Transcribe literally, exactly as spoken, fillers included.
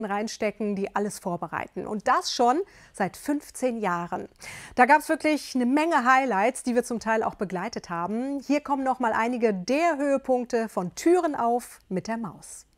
reinstecken, die alles vorbereiten. Und das schon seit fünfzehn Jahren. Da gab es wirklich eine Menge Highlights, die wir zum Teil auch begleitet haben. Hier kommen noch mal einige der Höhepunkte von Türen auf mit der Maus.